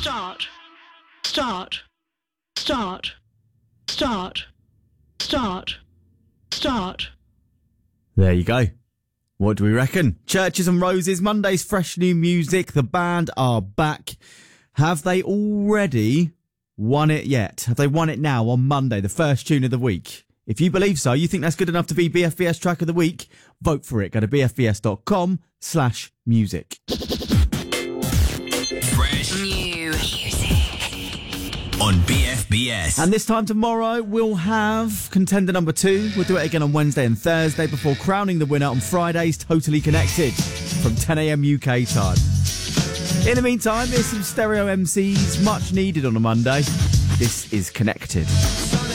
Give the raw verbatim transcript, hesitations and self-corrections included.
Start. Start. Start. Start. Start. Start. There you go. What do we reckon? Churches and Roses, Monday's fresh new music. The band are back. Have they already won it yet? Have they won it now on Monday, the first tune of the week? If you believe so, you think that's good enough to be B F B S Track of the Week, vote for it. Go to bfbs.com slash music. Fresh New music. on B F B S. And this time tomorrow, we'll have contender number two. We'll do it again on Wednesday and Thursday before crowning the winner on Friday's Totally Connected from ten a.m. U K time. In the meantime, here's some stereo M Cs, much needed on a Monday. This is Connected.